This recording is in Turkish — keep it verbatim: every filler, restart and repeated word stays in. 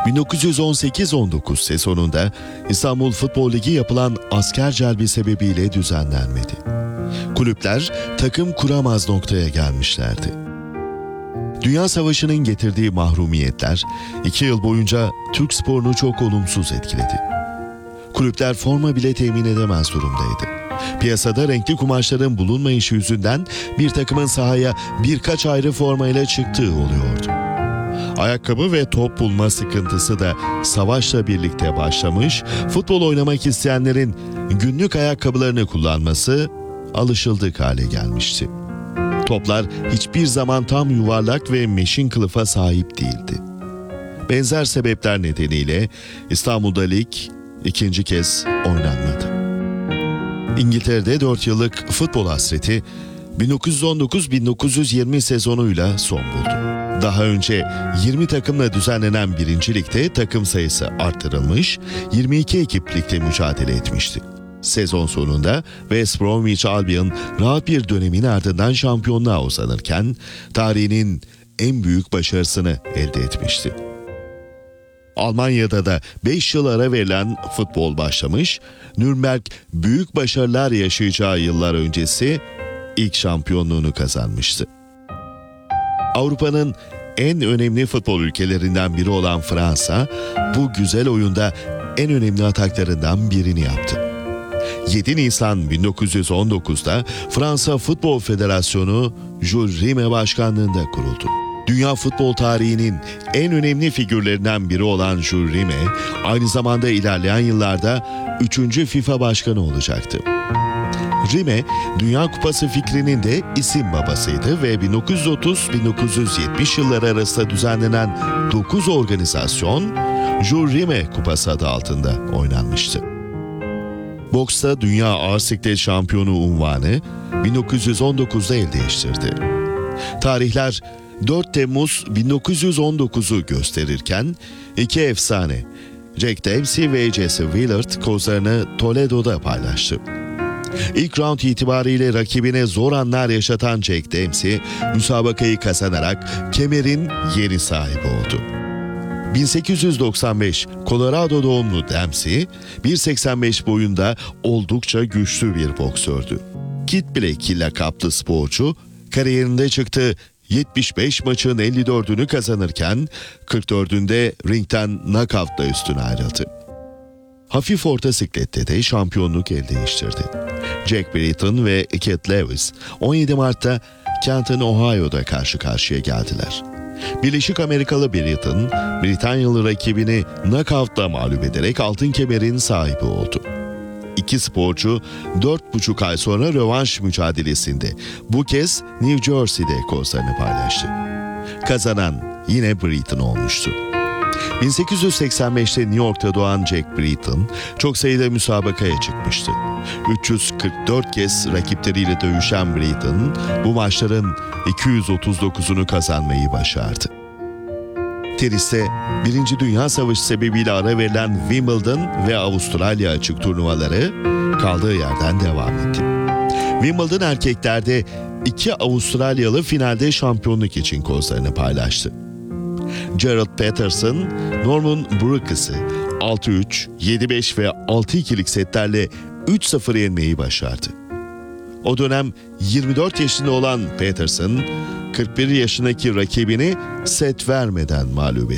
bin dokuz yüz on sekiz on dokuz sezonunda İstanbul Futbol Ligi yapılan asker celbi sebebiyle düzenlenmedi. Kulüpler takım kuramaz noktaya gelmişlerdi. Dünya Savaşı'nın getirdiği mahrumiyetler iki yıl boyunca Türk sporunu çok olumsuz etkiledi. Kulüpler forma bile temin edemez durumdaydı. Piyasada renkli kumaşların bulunmayışı yüzünden bir takımın sahaya birkaç ayrı formayla çıktığı oluyordu. Ayakkabı ve top bulma sıkıntısı da savaşla birlikte başlamış, futbol oynamak isteyenlerin günlük ayakkabılarını kullanması alışıldık hale gelmişti. Toplar hiçbir zaman tam yuvarlak ve meşin kılıfa sahip değildi. Benzer sebepler nedeniyle İstanbul'da lig ikinci kez oynanmadı. İngiltere'de dört yıllık futbol hasreti bin dokuz yüz on dokuz bin dokuz yüz yirmi sezonuyla son buldu. Daha önce yirmi takımla düzenlenen birinci Lig'de takım sayısı artırılmış, yirmi iki ekip ligde mücadele etmişti. Sezon sonunda West Bromwich Albion rahat bir dönemin ardından şampiyonluğa uzanırken tarihinin en büyük başarısını elde etmişti. Almanya'da da beş yıl ara verilen futbol başlamış, Nürnberg büyük başarılar yaşayacağı yıllar öncesi ilk şampiyonluğunu kazanmıştı. Avrupa'nın en önemli futbol ülkelerinden biri olan Fransa, bu güzel oyunda en önemli ataklarından birini yaptı. yedi Nisan bin dokuz yüz on dokuzda Fransa Futbol Federasyonu Jules Rimet başkanlığında kuruldu. Dünya futbol tarihinin en önemli figürlerinden biri olan Jules Rimet, aynı zamanda ilerleyen yıllarda üçüncü FIFA başkanı olacaktı. Rimet, Dünya Kupası fikrinin de isim babasıydı ve bin dokuz yüz otuz bin dokuz yüz yetmiş yılları arasında düzenlenen dokuz organizasyon Jules Rimet Kupası adı altında oynanmıştı. Boksta Dünya Ağır Siklet Şampiyonu unvanı bin dokuz yüz on dokuzda el değiştirdi. Tarihler dört Temmuz bin dokuz yüz on dokuzu gösterirken iki efsane Jack Dempsey ve Jesse Willard kozlarını Toledo'da paylaştı. İlk round itibariyle rakibine zor anlar yaşatan Jack Dempsey, müsabakayı kazanarak kemerin yeni sahibi oldu. bin sekiz yüz doksan beş Colorado doğumlu Dempsey, bir seksen beş boyunda oldukça güçlü bir boksördü. Kid Black lakaplı sporcu, kariyerinde çıktığı yetmiş beş maçın elli dördünü kazanırken kırk dördünde ringten knockout'la üstün ayrıldı. Hafif orta siklette de şampiyonluk el değiştirdi. Jack Britton ve Keith Lewis on yedi Mart'ta Canton, Ohio'da karşı karşıya geldiler. Birleşik Amerikalı Britton, Britanyalı rakibini knockout'la mağlup ederek altın kemerin sahibi oldu. İki sporcu dört buçuk ay sonra rövanş mücadelesinde bu kez New Jersey'de kozlarını paylaştı. Kazanan yine Britton olmuştu. bin sekiz yüz seksen beşte New York'ta doğan Jack Britton çok sayıda müsabakaya çıkmıştı. üç yüz kırk dört kez rakipleriyle dövüşen Britton bu maçların iki yüz otuz dokuzunu kazanmayı başardı. Teniste Birinci Dünya Savaşı sebebiyle ara verilen Wimbledon ve Avustralya açık turnuvaları kaldığı yerden devam etti. Wimbledon erkeklerde iki Avustralyalı finalde şampiyonluk için kozlarını paylaştı. Gerald Patterson, Norman Brookes'ı altı üç, yedi beş ve altı ikilik setlerle üç sıfır yenmeyi başardı. O dönem yirmi dört yaşında olan Patterson, kırk bir yaşındaki rakibini set vermeden mağlup etti.